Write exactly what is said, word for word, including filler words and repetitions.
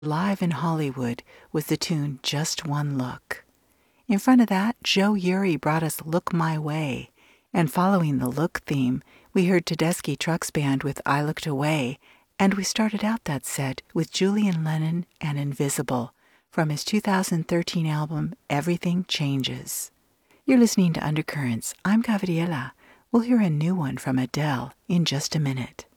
Live in Hollywood was the tune Just One Look. In front of that, Joe Uri brought us Look My Way. And following the Look theme, we heard Tedeschi Trucks Band with I Looked Away. And we started out that set with Julian Lennon and Invisible from his two thousand thirteen album Everything Changes. You're listening to Undercurrents. I'm Gabriela. We'll hear a new one from Adele in just a minute.